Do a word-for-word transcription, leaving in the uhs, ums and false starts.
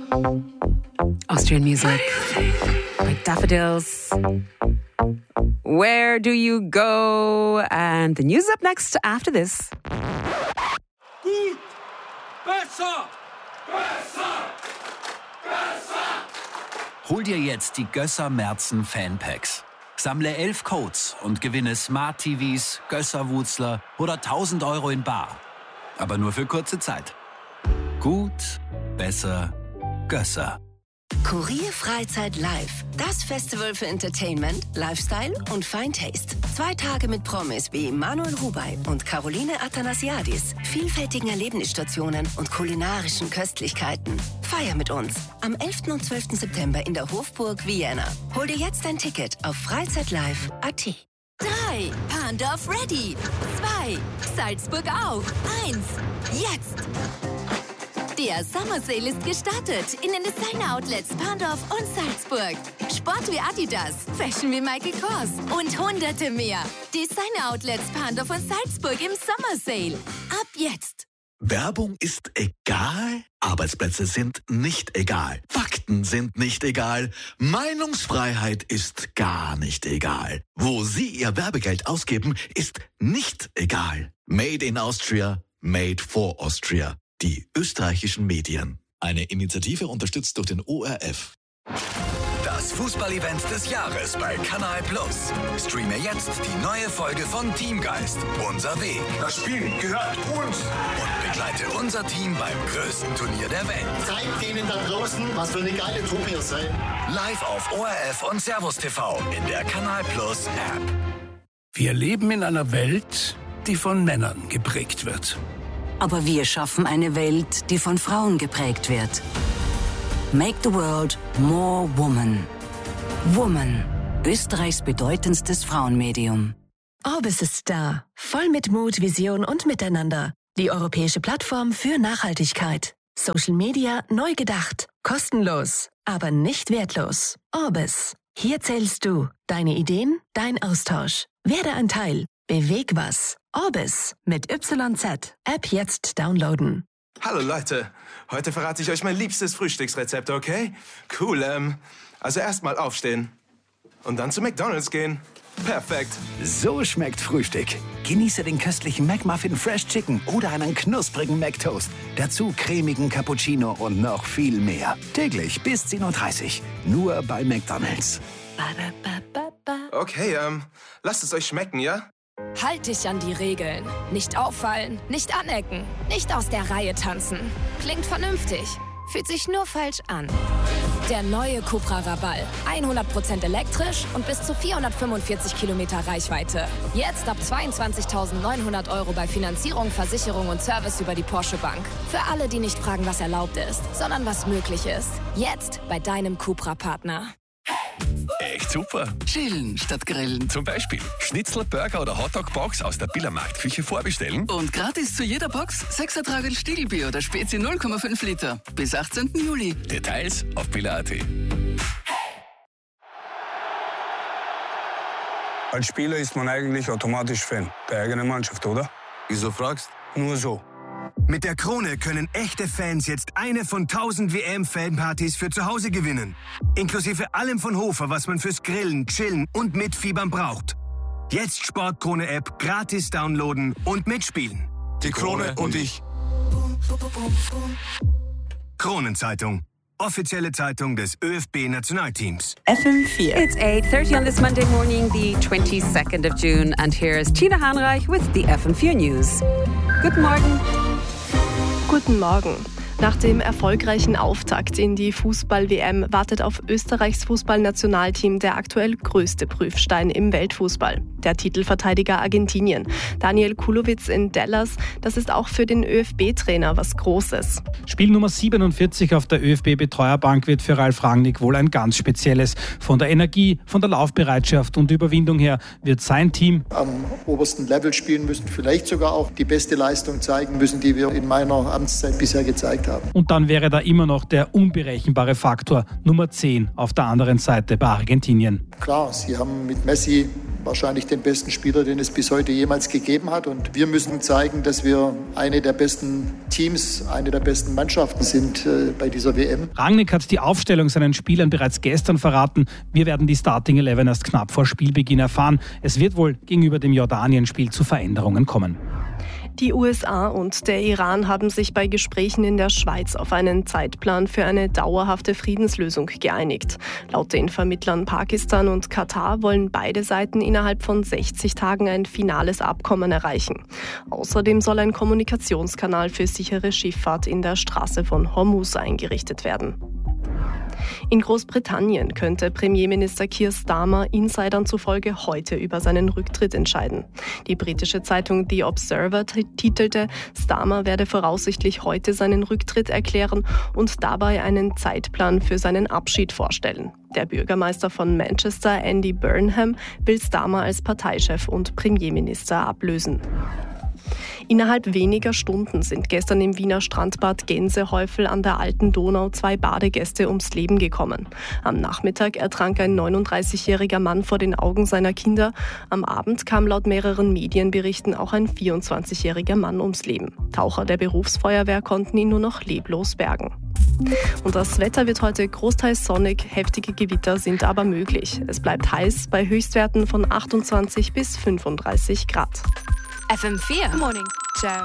Austrian music by Daffodils. Where do you go? And the news up next after this. Gut! Besser! Besser! Besser! Hol dir jetzt die Gösser Merzen Fanpacks. Sammle elf Codes und gewinne Smart T Vs, Gösser-Wutzler oder tausend Euro in bar. Aber nur für kurze Zeit. Gut, besser, Gösser. Kurier Freizeit Live. Das Festival für Entertainment, Lifestyle und Fine Taste. Zwei Tage mit Promis wie Manuel Rubey und Caroline Athanasiadis, vielfältigen Erlebnisstationen und kulinarischen Köstlichkeiten. Feier mit uns am elften und zwölften September in der Hofburg Vienna. Hol dir jetzt dein Ticket auf freizeitlive punkt at. Drei. Pandorf ready. Zwei. Salzburg auch. Eins. Jetzt. Der Summer Sale ist gestartet in den Designer-Outlets Pandorf und Salzburg. Sport wie Adidas, Fashion wie Michael Kors und hunderte mehr. Designer-Outlets Pandorf und Salzburg im Summer Sale. Ab jetzt. Werbung ist egal, Arbeitsplätze sind nicht egal, Fakten sind nicht egal, Meinungsfreiheit ist gar nicht egal. Wo Sie Ihr Werbegeld ausgeben, ist nicht egal. Made in Austria, made for Austria. Die österreichischen Medien. Eine Initiative unterstützt durch den O R F. Das Fußballevent des Jahres bei Kanal Plus. Streame jetzt die neue Folge von Teamgeist. Unser Weg. Das Spiel gehört uns. Und begleite unser Team beim größten Turnier der Welt. Zeigt denen da draußen, was für eine geile Truppe ihr seid. Live auf O R F und Servus T V in der Kanal Plus App. Wir leben in einer Welt, die von Männern geprägt wird. Aber wir schaffen eine Welt, die von Frauen geprägt wird. Make the world more woman. Woman, Österreichs bedeutendstes Frauenmedium. Orbis ist da. Voll mit Mut, Vision und Miteinander. Die europäische Plattform für Nachhaltigkeit. Social Media neu gedacht. Kostenlos, aber nicht wertlos. Orbis. Hier zählst du. Deine Ideen, dein Austausch. Werde ein Teil. Beweg was. Orbis mit Y Z. App jetzt downloaden. Hallo Leute, heute verrate ich euch mein liebstes Frühstücksrezept, okay? Cool, ähm, also erstmal aufstehen und dann zu McDonald's gehen. Perfekt. So schmeckt Frühstück. Genieße den köstlichen McMuffin Fresh Chicken oder einen knusprigen McToast. Dazu cremigen Cappuccino und noch viel mehr. Täglich bis zehn Uhr dreißig. Nur bei McDonald's. Okay, ähm, lasst es euch schmecken, ja? Halt dich an die Regeln. Nicht auffallen, nicht anecken, nicht aus der Reihe tanzen. Klingt vernünftig, fühlt sich nur falsch an. Der neue Cupra Raval. hundert Prozent elektrisch und bis zu vierhundertfünfundvierzig Kilometer Reichweite. Jetzt ab zweiundzwanzigtausendneunhundert Euro bei Finanzierung, Versicherung und Service über die Porsche Bank. Für alle, die nicht fragen, was erlaubt ist, sondern was möglich ist. Jetzt bei deinem Cupra-Partner. Echt super. Chillen statt grillen. Zum Beispiel Schnitzel, Burger oder Hotdog-Box aus der Billermarktküche vorbestellen. Und gratis zu jeder Box sechs Ertrag Stiegelbier oder Spezi null Komma fünf Liter. Bis achtzehnten Juli. Details auf biller punkt at. Als Spieler ist man eigentlich automatisch Fan der eigenen Mannschaft, oder? Wieso fragst? Nur so. Mit der Krone können echte Fans jetzt eine von tausend W M-Fanpartys für zu Hause gewinnen. Inklusive allem von Hofer, was man fürs Grillen, Chillen und Mitfiebern braucht. Jetzt Sportkrone-App gratis downloaden und mitspielen. Die Krone und ich. Kronenzeitung. Offizielle Zeitung des Ö F B-Nationalteams. F M vier. It's eight thirty on this Monday morning, the twenty-second of June. And here's Tina Hanreich with the F M vier News. Guten Morgen. Guten Morgen. Nach dem erfolgreichen Auftakt in die Fußball-W M wartet auf Österreichs Fußballnationalteam der aktuell größte Prüfstein im Weltfußball. Der Titelverteidiger Argentinien. Daniel Kulowitz in Dallas, das ist auch für den Ö F B-Trainer was Großes. Spiel Nummer siebenundvierzig auf der Ö F B-Betreuerbank wird für Ralf Rangnick wohl ein ganz spezielles. Von der Energie, von der Laufbereitschaft und Überwindung her wird sein Team am obersten Level spielen müssen, vielleicht sogar auch die beste Leistung zeigen müssen, die wir in meiner Amtszeit bisher gezeigt haben. Und dann wäre da immer noch der unberechenbare Faktor Nummer zehn auf der anderen Seite bei Argentinien. Klar, sie haben mit Messi wahrscheinlich den besten Spieler, den es bis heute jemals gegeben hat. Und wir müssen zeigen, dass wir eine der besten Teams, eine der besten Mannschaften sind äh, bei dieser W M. Rangnick hat die Aufstellung seinen Spielern bereits gestern verraten. Wir werden die Starting Eleven erst knapp vor Spielbeginn erfahren. Es wird wohl gegenüber dem Jordanien-Spiel zu Veränderungen kommen. Die U S A und der Iran haben sich bei Gesprächen in der Schweiz auf einen Zeitplan für eine dauerhafte Friedenslösung geeinigt. Laut den Vermittlern Pakistan und Katar wollen beide Seiten innerhalb von sechzig Tagen ein finales Abkommen erreichen. Außerdem soll ein Kommunikationskanal für sichere Schifffahrt in der Straße von Hormuz eingerichtet werden. In Großbritannien könnte Premierminister Keir Starmer Insidern zufolge heute über seinen Rücktritt entscheiden. Die britische Zeitung The Observer titelte, Starmer werde voraussichtlich heute seinen Rücktritt erklären und dabei einen Zeitplan für seinen Abschied vorstellen. Der Bürgermeister von Manchester, Andy Burnham, will Starmer als Parteichef und Premierminister ablösen. Innerhalb weniger Stunden sind gestern im Wiener Strandbad Gänsehäufel an der Alten Donau zwei Badegäste ums Leben gekommen. Am Nachmittag ertrank ein neununddreißigjähriger Mann vor den Augen seiner Kinder. Am Abend kam laut mehreren Medienberichten auch ein vierundzwanzigjähriger Mann ums Leben. Taucher der Berufsfeuerwehr konnten ihn nur noch leblos bergen. Und das Wetter wird heute großteils sonnig, heftige Gewitter sind aber möglich. Es bleibt heiß bei Höchstwerten von achtundzwanzig bis fünfunddreißig Grad. F M vier. Good morning. Ciao.